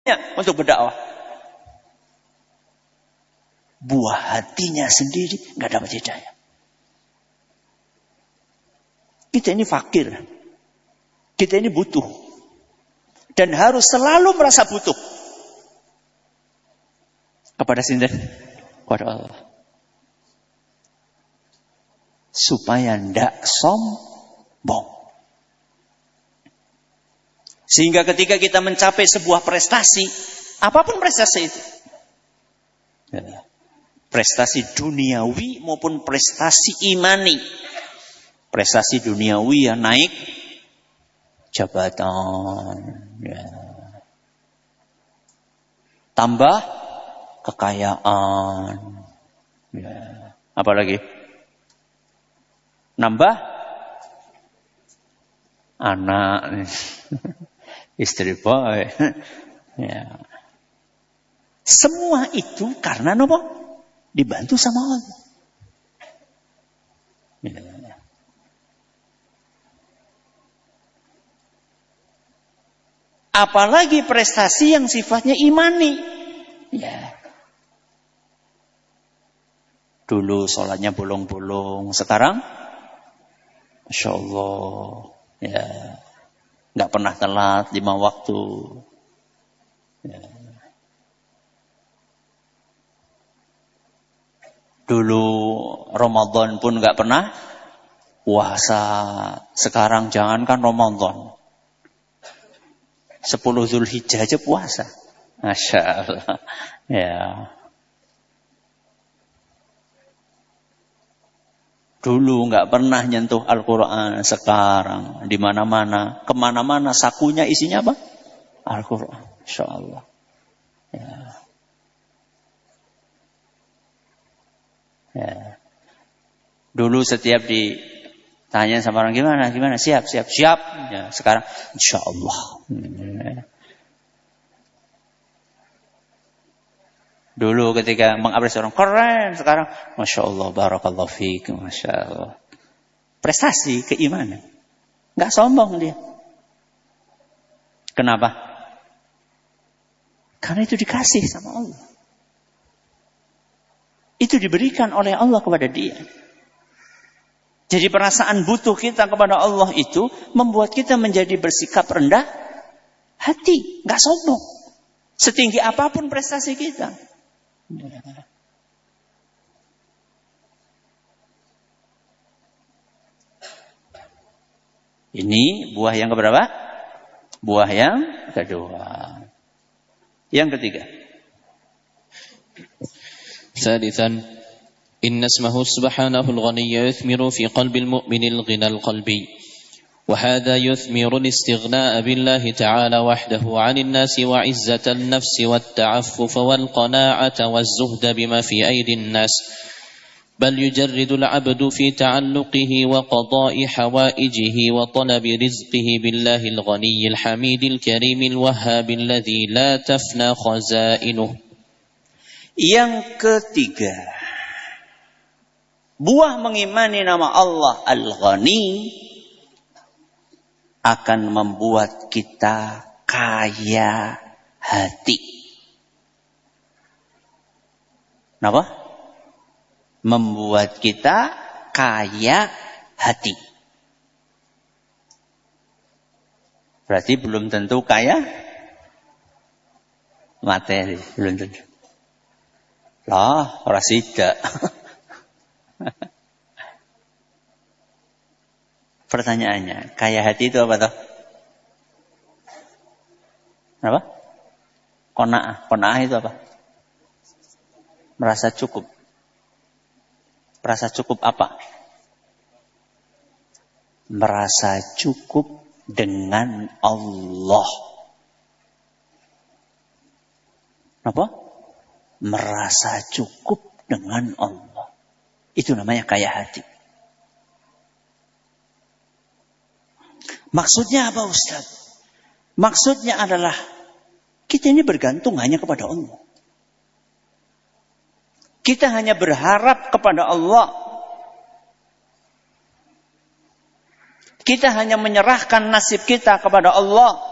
untuk berdakwah. Buah hatinya sendiri nggak dapat hidayah. Kita ini fakir. Kita ini butuh. Dan harus selalu merasa butuh. Kepada sinten? Kepada Allah. Supaya ndak sombong. Sehingga ketika kita mencapai sebuah prestasi, apapun prestasi itu. Prestasi duniawi maupun prestasi imani. Prestasi duniawi yang naik jabatan, ya. Tambah kekayaan, ya. Apalagi nambah anak, istri boy, ya. Semua itu karena apa? Dibantu sama Allah. Ya. Apalagi prestasi yang sifatnya imani. Ya. Dulu sholatnya bolong-bolong, sekarang Masya Allah, ya, nggak pernah telat 5 waktu. Ya. Dulu Ramadan pun nggak pernah puasa, sekarang jangankan Ramadan. 10 Zulhijjah aja puasa. Masya Allah. Ya. Dulu nggak pernah nyentuh Al-Quran, sekarang di mana-mana, kemana-mana sakunya isinya apa? Al-Quran. Masya Allah. Ya. Ya. Dulu setiap tanya sama orang gimana, siap. Ya, sekarang insya Allah. Dulu ketika mengapresiasi orang keren, sekarang Masya Allah, barakallahu fiik, Masya Allah. Prestasi keimanan, nggak sombong dia. Kenapa? Karena itu dikasih sama Allah. Itu diberikan oleh Allah kepada dia. Jadi perasaan butuh kita kepada Allah itu membuat kita menjadi bersikap rendah hati, nggak sombong. Setinggi apapun prestasi kita. Ini buah yang keberapa? Buah yang kedua. Yang ketiga. ثالثا إن اسمه سبحانه الغني يثمر في قلب المؤمن الغنى القلبي وهذا يثمر الاستغناء بالله تعالى وحده عن الناس وعزة النفس والتعفف والقناعة والزهد بما في أيدي الناس بل يجرد العبد في تعلقه وقضاء حوائجه وطلب رزقه بالله الغني الحميد الكريم الوهاب الذي لا تفنى خزائنه. Yang ketiga, buah mengimani nama Allah Al-Ghani akan membuat kita kaya hati. Kenapa? Membuat kita kaya hati. Berarti belum tentu kaya materi, belum tentu. Lah, ora sida. Pertanyaannya, kaya hati itu apa toh? Apa? Qanaah. Qanaah itu apa? Merasa cukup. Merasa cukup apa? Merasa cukup dengan Allah. Apa? Merasa cukup dengan Allah. Itu namanya kaya hati. Maksudnya apa, Ustaz? Maksudnya adalah kita ini bergantung hanya kepada Allah. Kita hanya berharap kepada Allah. Kita hanya menyerahkan nasib kita kepada Allah.